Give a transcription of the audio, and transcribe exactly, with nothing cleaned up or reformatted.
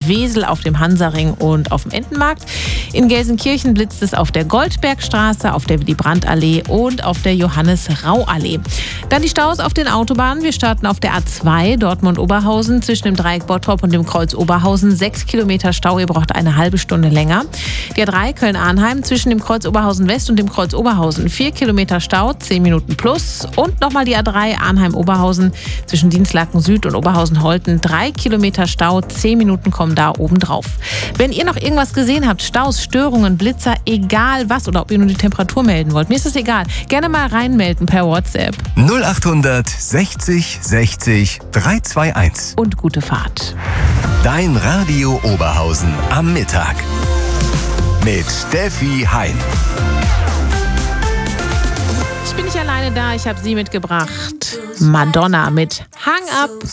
Wesel, auf dem Hansaring und auf dem Entenmarkt. In Gelsenkirchen blitzt es auf der Goldbergstraße, auf der Willy-Brandt-Allee und auf der Johannes-Rau-Allee. Dann die Staus auf den Autobahnen. Wir starten auf der A zwei Dortmund-Oberhausen zwischen dem Dreieck Bottrop und dem Kreuz Oberhausen. Sechs Kilometer Stau, ihr braucht eine halbe Stunde länger. Die A drei Köln-Arnheim zwischen dem Kreuz Oberhausen West und dem Kreuz Oberhausen. Vier Kilometer Stau, zehn Minuten plus. Und nochmal die A drei Arnheim-Oberhausen zwischen Dienstlaken Süd und Oberhausen-Holten. Drei Kilometer Stau, zehn Minuten kommen da oben drauf. Wenn ihr noch irgendwas gesehen habt, Staus, Störungen, Blitzer, egal was, oder ob ihr nur die Temperatur melden wollt, mir ist es egal. Gerne mal reinmelden per WhatsApp. null achthundert sechzig sechzig dreihunderteinundzwanzig. Und gute Fahrt. Dein Radio Oberhausen am Mittag. Mit Steffi Hein. Ich bin nicht alleine da, ich habe sie mitgebracht. Madonna mit Hang Up.